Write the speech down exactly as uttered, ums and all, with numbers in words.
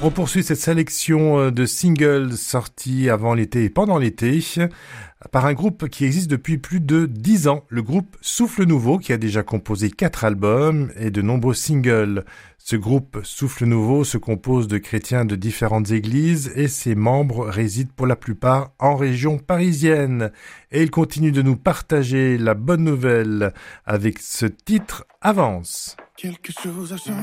On poursuit cette sélection de singles sortis avant l'été et pendant l'été par un groupe qui existe depuis plus de dix ans, le groupe Souffle Nouveau, qui a déjà composé quatre albums et de nombreux singles. Ce groupe Souffle Nouveau se compose de chrétiens de différentes églises et ses membres résident pour la plupart en région parisienne. Et ils continuent de nous partager la bonne nouvelle avec ce titre Avance. Quelque chose a changé.